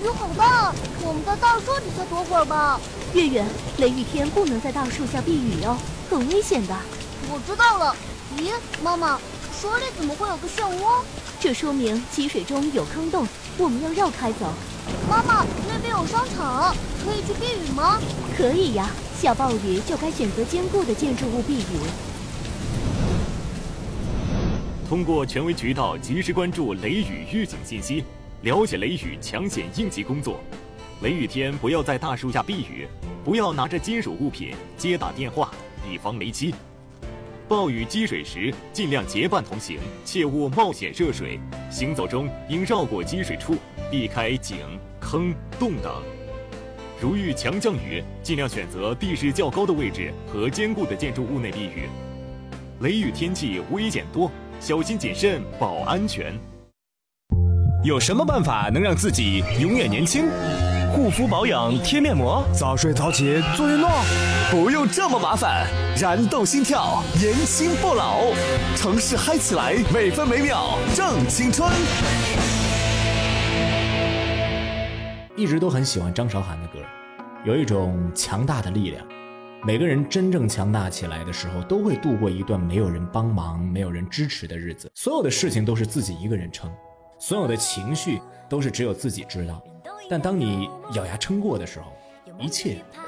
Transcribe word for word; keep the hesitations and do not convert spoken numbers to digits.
雨好大，我们在大树底下躲会儿吧。 月月，雷雨天不能在大树下避雨哦，很危险的。 我知道了。咦，妈妈，水里怎么会有个漩涡？ 这说明积水中有坑洞，我们要绕开走。 妈妈，那边有商场，可以去避雨吗？ 可以呀，下暴雨就该选择坚固的建筑物避雨。 通过权威渠道及时关注雷雨预警信息，了解雷雨抢险应急工作。雷雨天不要在大树下避雨，不要拿着金属物品接打电话，以防雷击。暴雨积水时，尽量结伴同行，切勿冒险涉水。行走中应绕过积水处，避开井、坑、洞等。如遇强降雨，尽量选择地势较高的位置和坚固的建筑物内避雨。雷雨天气危险多，小心谨慎保安全。 有什么办法能让自己永远年轻？护肤保养贴面膜， 早睡早起做运动， 不用这么麻烦，燃动心跳，年轻不老，城市嗨起来，每分每秒正青春。 一直都很喜欢张韶涵的歌，有一种强大的力量。每个人真正强大起来的时候，都会度过一段没有人帮忙、没有人支持的日子。所有的事情都是自己一个人撑，所有的情绪都是只有自己知道。但当你咬牙撑过的时候，一切